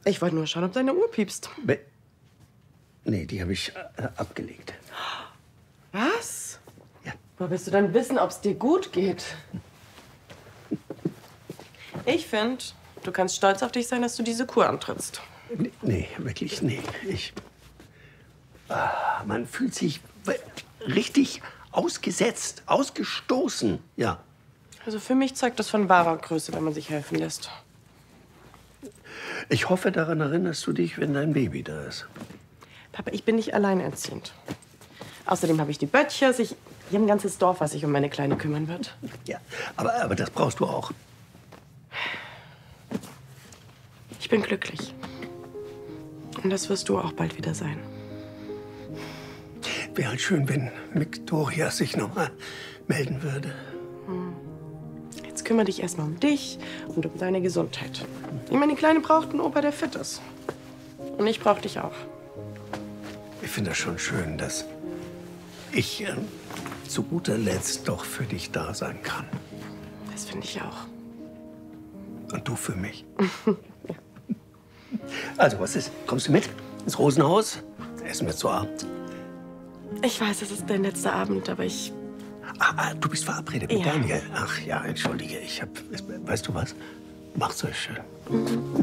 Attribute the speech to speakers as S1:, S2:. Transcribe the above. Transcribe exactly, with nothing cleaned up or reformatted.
S1: Ich wollte nur schauen, ob deine Uhr piepst.
S2: Be nee, die habe ich äh, abgelegt.
S1: Was?
S2: Ja.
S1: Woher willst du dann wissen, ob es dir gut geht? Ich finde, du kannst stolz auf dich sein, dass du diese Kur antrittst.
S2: Nee, nee wirklich, nee. Ich... Ah, man fühlt sich richtig ausgesetzt, ausgestoßen, ja.
S1: Also für mich zeugt das von wahrer Größe, wenn man sich helfen lässt.
S2: Ich hoffe, daran erinnerst du dich, wenn dein Baby da ist.
S1: Papa, ich bin nicht alleinerziehend. Außerdem habe ich die Böttchers. Ich, ich habe ein ganzes Dorf, was sich um meine Kleine kümmern wird.
S2: Ja, aber, aber das brauchst du auch.
S1: Ich bin glücklich. Und das wirst du auch bald wieder sein.
S2: Wäre halt schön, wenn Viktoria sich noch mal melden würde.
S1: Jetzt kümmere dich erstmal um dich und um deine Gesundheit. Ich meine, die Kleine braucht einen Opa, der fit ist. Und ich brauche dich auch.
S2: Ich finde das schon schön, dass ich äh, zu guter Letzt doch für dich da sein kann.
S1: Das finde ich auch.
S2: Und du für mich. Also, was ist? Kommst du mit ins Rosenhaus? Essen wir zu Abend.
S1: Ich weiß, es ist dein letzter Abend, aber ich...
S2: Ah, ah, du bist verabredet mit
S1: Ja.
S2: Daniel. Ach ja, entschuldige, ich hab... Weißt du was? Macht's euch schön.